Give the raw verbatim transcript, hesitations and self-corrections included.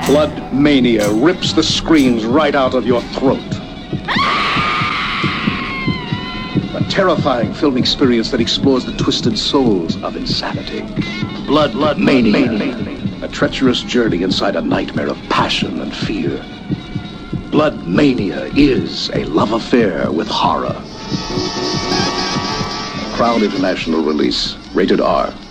Blood Mania rips the screams right out of your throat. A terrifying film experience that explores the twisted souls of insanity. Blood, Blood Mania. Mania. A treacherous journey inside a nightmare of passion and fear. Blood Mania is a love affair with horror. Crown International release. Rated R.